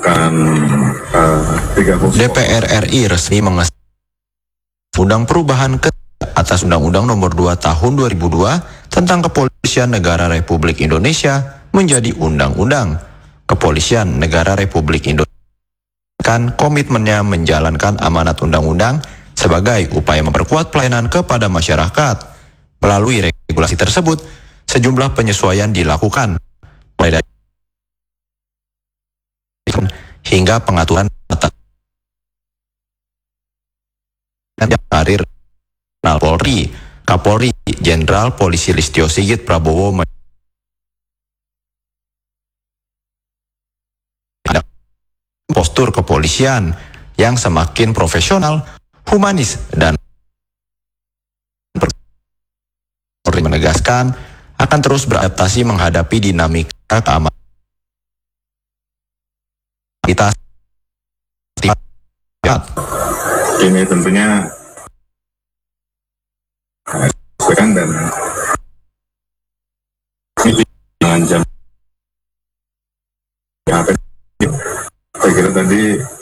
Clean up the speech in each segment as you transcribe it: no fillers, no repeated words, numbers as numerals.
DPR RI resmi mengesahkan Undang Perubahan atas Undang-Undang Nomor 2 Tahun 2002 tentang Kepolisian Negara Republik Indonesia menjadi Undang-Undang. Kepolisian Negara Republik Indonesia kan komitmennya menjalankan amanat undang-undang sebagai upaya memperkuat pelayanan kepada masyarakat. Melalui regulasi tersebut, sejumlah penyesuaian dilakukan, mulai dari hingga pengaturan karir Polri. Kapolri Jenderal Polisi Listio Sigit Prabowo postur kepolisian yang semakin profesional, humanis, dan Polri menegaskan akan terus beradaptasi menghadapi dinamika keamanan. Ini tentunya dan mengancam. Saya kira tadi,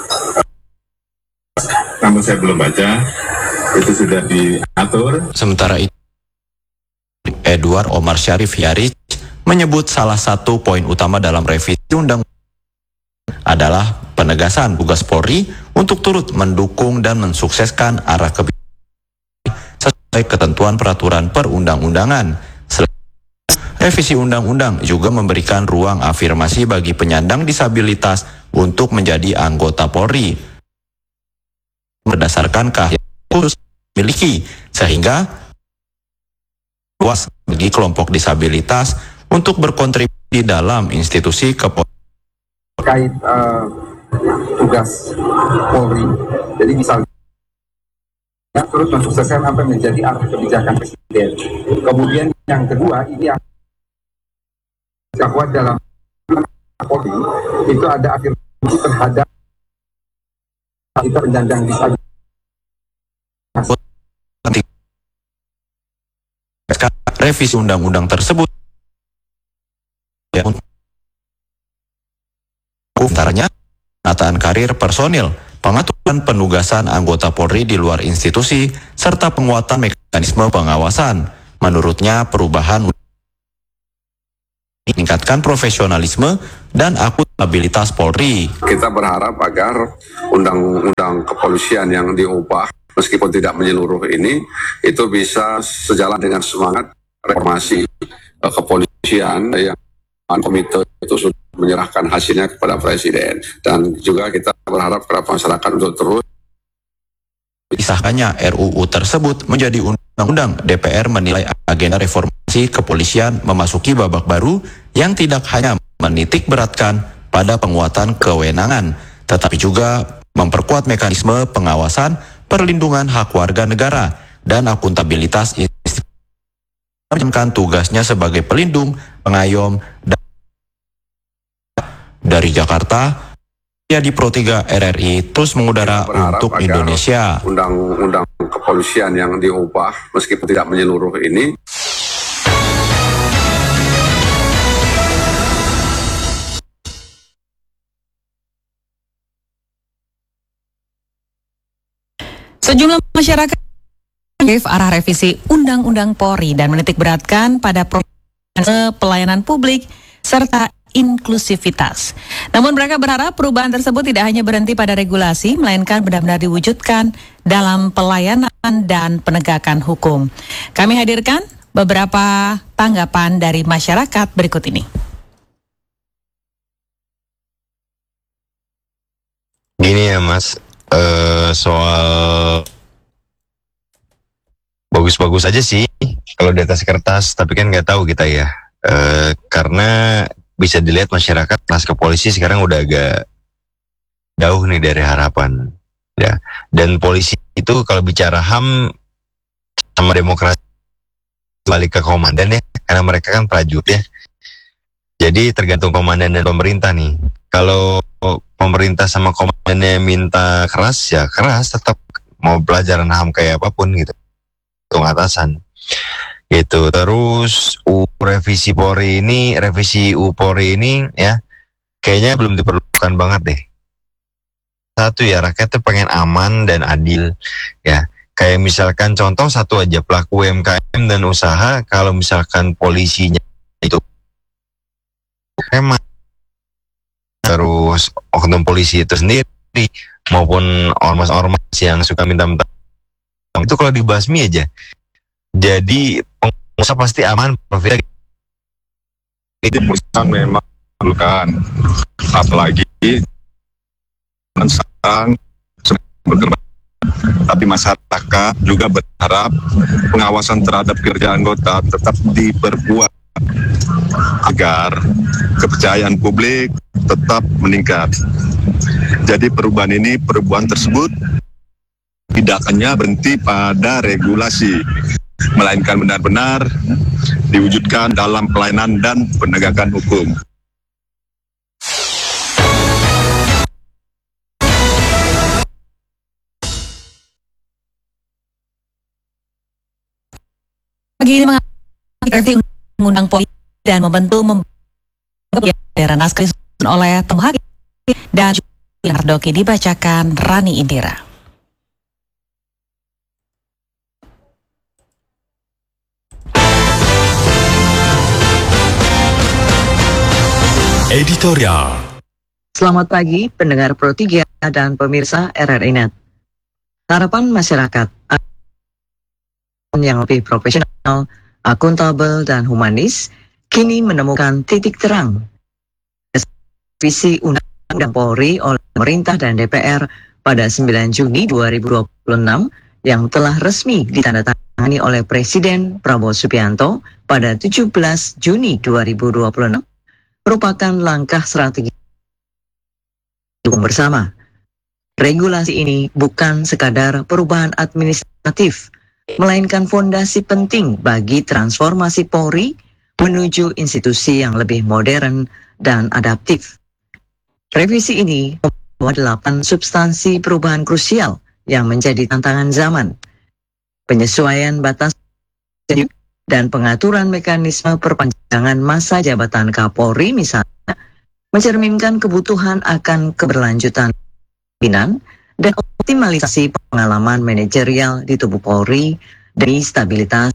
namun saya belum baca, itu sudah diatur. Sementara itu, Edward Omar Syarif Yaris menyebut salah satu poin utama dalam revisi undang adalah penegasan tugas Polri untuk turut mendukung dan mensukseskan arah kebijakan sesuai ketentuan peraturan perundang-undangan. Revisi undang-undang juga memberikan ruang afirmasi bagi penyandang disabilitas untuk menjadi anggota Polri berdasarkan keahlian khusus miliki, sehingga luas bagi kelompok disabilitas untuk berkontribusi dalam institusi kepolisian. Terkait tugas Polri, jadi misalnya terus mensukseskan apa yang menjadi arah kebijakan Presiden. Kemudian yang kedua, ini yang bahwa dalam Polri itu ada afirmasi terhadap kita penyandang disabilitas. Revisi undang-undang tersebut antaranya penataan karir personil, pengaturan penugasan anggota Polri di luar institusi, serta penguatan mekanisme pengawasan. Menurutnya, perubahan meningkatkan profesionalisme dan akuntabilitas Polri. Kita berharap agar undang-undang kepolisian yang diubah, meskipun tidak menyeluruh ini, itu bisa sejalan dengan semangat reformasi kepolisian yang komite itu sudah menyerahkan hasilnya kepada Presiden. Dan juga kita berharap kepada masyarakat untuk terus. Disahkannya RUU tersebut menjadi undang-undang, DPR menilai agenda reformasi kepolisian memasuki babak baru yang tidak hanya menitik beratkan pada penguatan kewenangan, tetapi juga memperkuat mekanisme pengawasan, perlindungan hak warga negara, dan akuntabilitas institusi. Menjalankan tugasnya sebagai pelindung, pengayom, dari Jakarta, di Pro 3 RRI terus mengudara untuk Indonesia. Undang-undang kepolisian yang diubah, meskipun tidak menyeluruh ini. Sejumlah masyarakat arah revisi Undang-Undang Polri dan menitik beratkan pada pelayanan publik serta inklusivitas. Namun mereka berharap perubahan tersebut tidak hanya berhenti pada regulasi, melainkan benar-benar diwujudkan dalam pelayanan dan penegakan hukum. Kami hadirkan beberapa tanggapan dari masyarakat berikut ini. Gini ya Mas, soal bagus-bagus aja sih kalau di atas kertas, tapi kan nggak tahu kita ya, karena bisa dilihat masyarakat pasca polisi sekarang udah agak jauh nih dari harapan ya. Dan polisi itu kalau bicara HAM sama demokrasi balik ke komandan ya, karena mereka kan prajurit ya. Jadi tergantung komandan dan pemerintah nih. Kalau pemerintah sama komandannya minta keras ya keras, tetap mau pelajaran HAM kayak apapun gitu, untuk atasan gitu. Terus revisi Polri ini ya kayaknya belum diperlukan bukan banget deh. Satu ya, rakyatnya pengen aman dan adil ya. Kayak misalkan contoh satu aja, pelaku UMKM dan usaha, kalau misalkan polisinya itu emang, terus oknum polisi itu sendiri maupun ormas-ormas yang suka minta-minta itu kalau dibasmi aja, jadi pengusaha pasti aman, profitnya. Itu perusahaan memang memerlukan, apalagi sekarang bergerak. Tapi masyarakat juga berharap pengawasan terhadap kerja anggota tetap diperkuat agar kepercayaan publik tetap meningkat. Jadi perubahan tersebut tidak hanya berhenti pada regulasi, melainkan benar-benar diwujudkan dalam pelayanan dan penegakan hukum. Pagi ini mengakhiri undang-undang Polri dan membentuk daerah naskah oleh Tom Hakim dan Hardoki dibacakan Rani Indira. Editorial. Selamat pagi pendengar Pro 3 dan pemirsa RRI Net. Harapan masyarakat yang lebih profesional, akuntabel, dan humanis kini menemukan titik terang. Revisi Undang-Undang Polri oleh pemerintah dan DPR pada 9 Juni 2026 yang telah resmi ditandatangani oleh Presiden Prabowo Subianto pada 17 Juni 2026 merupakan langkah strategi bersama. Regulasi ini bukan sekadar perubahan administratif, melainkan fondasi penting bagi transformasi Polri menuju institusi yang lebih modern dan adaptif. Revisi ini membawa 8 substansi perubahan krusial yang menjadi tantangan zaman. Penyesuaian batas dan pengaturan mekanisme perpanjangan masa jabatan Kapolri misalnya mencerminkan kebutuhan akan keberlanjutan pimpinan dan optimalisasi pengalaman manajerial di tubuh Polri demi stabilitas.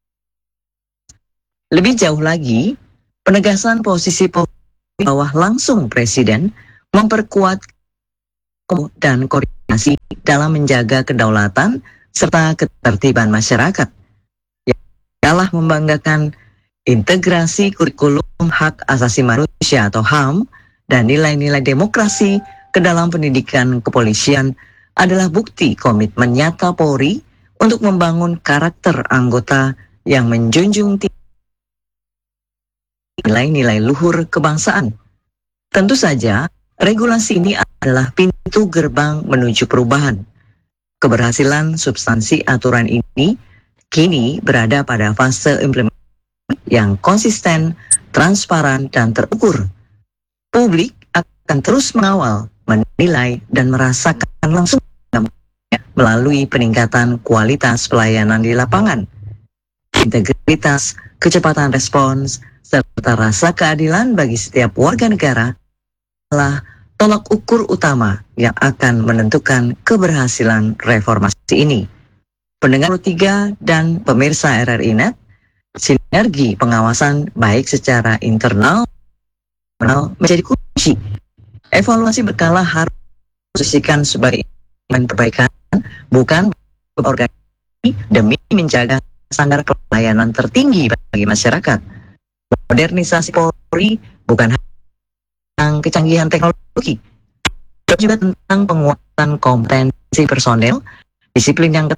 Lebih jauh lagi, penegasan posisi Polri di bawah langsung Presiden memperkuat dan koordinasi dalam menjaga kedaulatan serta ketertiban masyarakat. Yang telah membanggakan integrasi kurikulum hak asasi manusia atau HAM dan nilai-nilai demokrasi ke dalam pendidikan kepolisian adalah bukti komitmen nyata Polri untuk membangun karakter anggota yang menjunjung tinggi nilai-nilai luhur kebangsaan. Tentu saja, regulasi ini adalah pintu gerbang menuju perubahan. Keberhasilan substansi aturan ini kini berada pada fase implementasi yang konsisten, transparan, dan terukur. Publik akan terus mengawal, menilai, dan merasakan langsung melalui peningkatan kualitas pelayanan di lapangan, integritas, kecepatan respons, serta rasa keadilan bagi setiap warga negara adalah tolak ukur utama yang akan menentukan keberhasilan reformasi ini. Pendengar 3 dan pemirsa RRI Net, sinergi pengawasan baik secara internal menjadi kunci. Evaluasi berkala harus posisikan sebagai instrumen perbaikan, bukan organisasi demi menjaga standar pelayanan tertinggi bagi masyarakat. Modernisasi Polri bukan hanya tentang kecanggihan teknologi, tapi juga tentang penguatan kompetensi personel, disiplin yang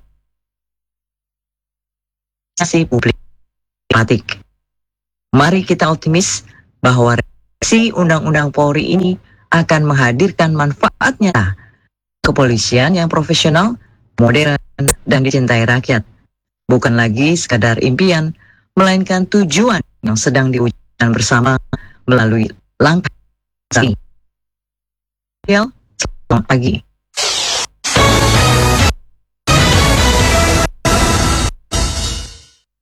publik. Mari kita optimis bahwa revisi Undang-Undang Polri ini akan menghadirkan manfaatnya kepolisian yang profesional, modern, dan dicintai rakyat. Bukan lagi sekadar impian, melainkan tujuan yang sedang diwujudkan bersama melalui langkah ini. Selamat pagi.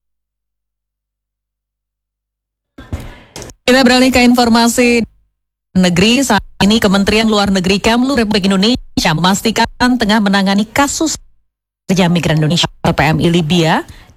Kita beralih ke informasi Negeri saat ini Kementerian Luar Negeri Kemlu Republik Indonesia memastikan tengah menangani kasus pekerja migran Indonesia atau PMI Libya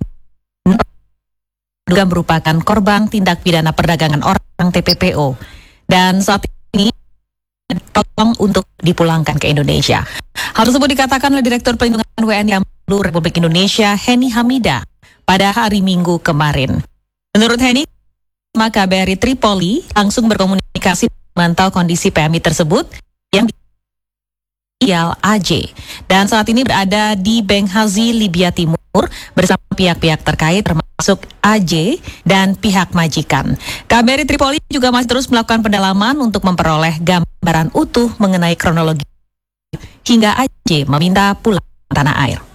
juga merupakan korban tindak pidana perdagangan orang TPPO dan saat ini tolong untuk dipulangkan ke Indonesia. Hal tersebut dikatakan oleh Direktur Pelindungan WNI Kemlu Republik Indonesia Heni Hamida pada hari Minggu kemarin. Menurut Heni, KBRI Tripoli langsung berkomunikasi memantau kondisi PMI tersebut yang diinisial AJ dan saat ini berada di Benghazi, Libya Timur bersama pihak-pihak terkait termasuk AJ dan pihak majikan. KBRI Tripoli juga masih terus melakukan pendalaman untuk memperoleh gambaran utuh mengenai kronologi hingga AJ meminta pulang tanah air.